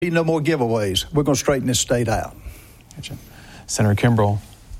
No more giveaways. We're going to straighten this state out. Gotcha. Senator Kimbrell.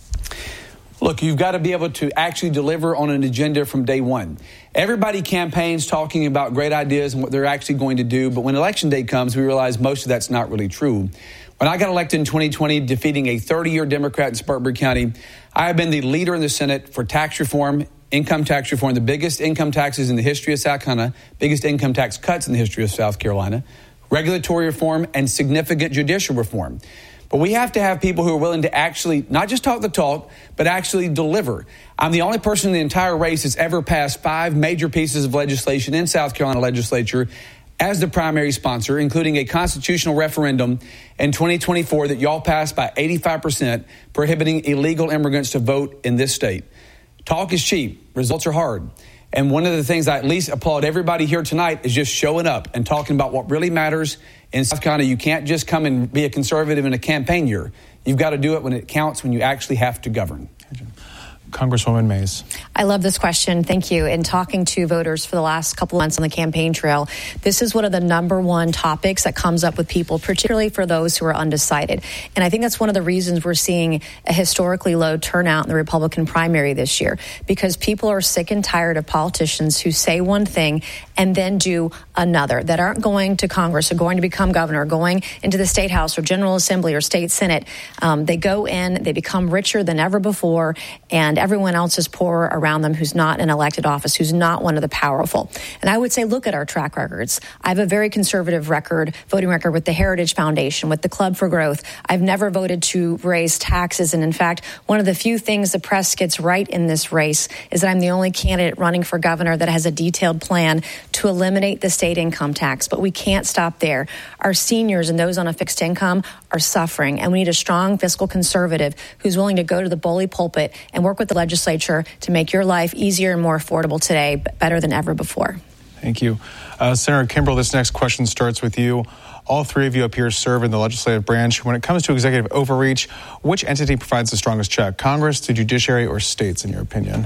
Look, you've got to be able to actually deliver on an agenda from day one. Everybody campaigns talking about great ideas and what they're actually going to do, but when election day comes, we realize most of that's not really true. When I got elected in 2020, defeating a 30-year Democrat in Spartanburg County, I have been the leader in the Senate for tax reform, income tax reform, the biggest income taxes in the history of South Carolina, biggest income tax cuts in the history of South Carolina, regulatory reform, and significant judicial reform. But we have to have people who are willing to actually not just talk the talk, but actually deliver. I'm the only person in the entire race that's ever passed 5 major pieces of legislation in South Carolina legislature as the primary sponsor, including a constitutional referendum in 2024 that y'all passed by 85%, prohibiting illegal immigrants to vote in this state. Talk is cheap. Results are hard. And one of the things I at least applaud everybody here tonight is just showing up and talking about what really matters in South Carolina. You can't just come and be a conservative in a campaign year. You've got to do it when it counts, when you actually have to govern. Congresswoman Mays. I love this question. Thank you. In talking to voters for the last couple of months on the campaign trail, this is one of the number one topics that comes up with people, particularly for those who are undecided. And I think that's one of the reasons we're seeing a historically low turnout in the Republican primary this year, because people are sick and tired of politicians who say one thing and then do another, that aren't going to Congress or going to become governor, or going into the state house or General Assembly or state Senate. They go in, they become richer than ever before, and everyone else is poor around them who's not in elected office, who's not one of the powerful. And I would say, look at our track records. I have a very conservative voting record with the Heritage Foundation, with the Club for Growth. I've never voted to raise taxes. And in fact, one of the few things the press gets right in this race is that I'm the only candidate running for governor that has a detailed plan to eliminate the state income tax. But we can't stop there. Our seniors and those on a fixed income are suffering, and we need a strong fiscal conservative who's willing to go to the bully pulpit and work with the legislature to make your life easier and more affordable today, but better than ever before. Thank you. Senator Kimbrell, this next question starts with you. All three of you up here serve in the legislative branch. When it comes to executive overreach, which entity provides the strongest check? Congress, the judiciary, or states, in your opinion?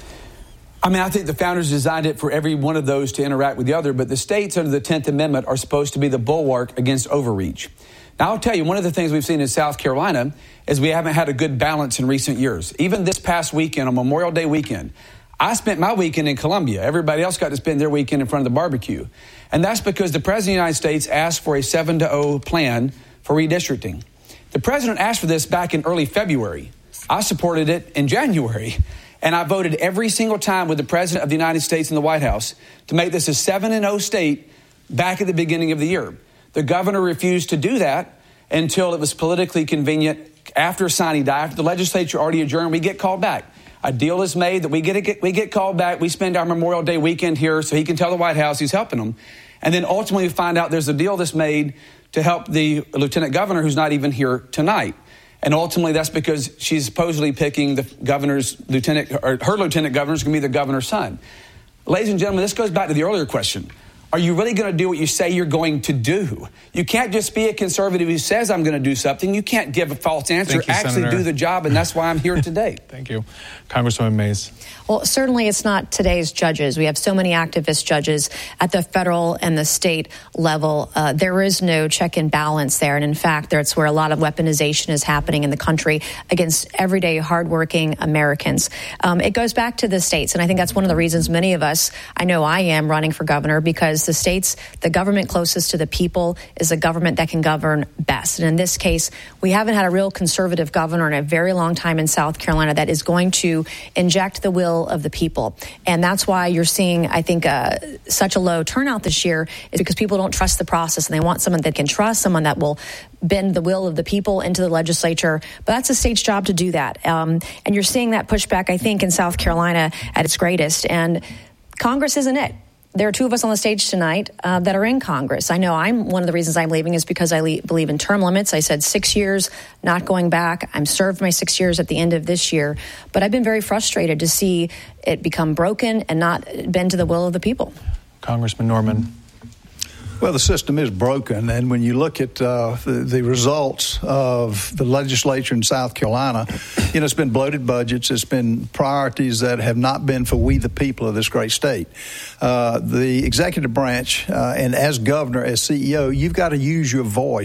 I think the founders designed it for every one of those to interact with the other, but the states under the 10th Amendment are supposed to be the bulwark against overreach. Now, I'll tell you, one of the things we've seen in South Carolina is we haven't had a good balance in recent years. Even this past weekend, on Memorial Day weekend, I spent my weekend in Columbia. Everybody else got to spend their weekend in front of the barbecue. And that's because the President of the United States asked for a 7-0 plan for redistricting. The President asked for this back in early February. I supported it in January. And I voted every single time with the President of the United States in the White House to make this a 7-0 state back at the beginning of the year. The governor refused to do that until it was politically convenient. After signing day, after the legislature already adjourned, we get called back. A deal is made that we get called back. We spend our Memorial Day weekend here so he can tell the White House he's helping them. And then ultimately we find out there's a deal that's made to help the lieutenant governor who's not even here tonight. And ultimately that's because she's supposedly picking the governor's lieutenant, or her lieutenant governor is going to be the governor's son. Ladies and gentlemen, this goes back to the earlier question. Are you really going to do what you say you're going to do? You can't just be a conservative who says I'm going to do something. You can't give a false answer. Actually do the job, and that's why I'm here today. Thank you. Congresswoman Mays. Well, certainly it's not today's judges. We have so many activist judges at the federal and the state level. There is no check and balance there. And in fact, that's where a lot of weaponization is happening in the country against everyday, hardworking Americans. It goes back to the states. And I think that's one of the reasons many of us, I know I am, running for governor, because the states, the government closest to the people, is a government that can govern best. And in this case, we haven't had a real conservative governor in a very long time in South Carolina that is going to inject the will of the people. And that's why you're seeing, I think, such a low turnout this year, is because people don't trust the process, and they want someone that can trust, someone that will bend the will of the people into the legislature. But that's the state's job to do that. And you're seeing that pushback, I think, in South Carolina at its greatest. And Congress isn't it. There are two of us on the stage tonight that are in Congress. I know one of the reasons I'm leaving is because I believe in term limits. I said 6 years, not going back. I'm served my 6 years at the end of this year. But I've been very frustrated to see it become broken and not bend to the will of the people. Congressman Norman. Well, the system is broken, and when you look at the results of the legislature in South Carolina, it's been bloated budgets, it's been priorities that have not been for we the people of this great state. The executive branch, and as governor, as CEO, you've got to use your voice.